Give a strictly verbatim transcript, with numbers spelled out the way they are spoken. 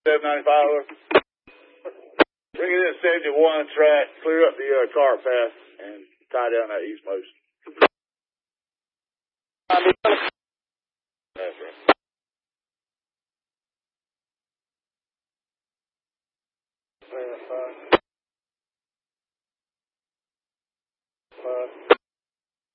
seven ninety-five. Bring it in seventy-one track, clear up the uh, car path, and tie down that east post. That's right.